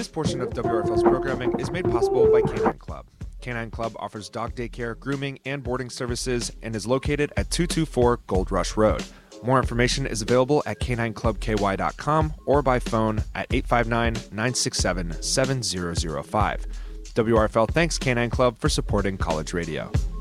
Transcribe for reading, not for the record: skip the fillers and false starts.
This portion of WRFL's programming is made possible by Canine Club. Canine Club offers dog daycare, grooming, and boarding services and is located at 224 Gold Rush Road. More information is available at canineclubky.com or by phone at 859-967-7005. WRFL thanks Canine Club for supporting college radio.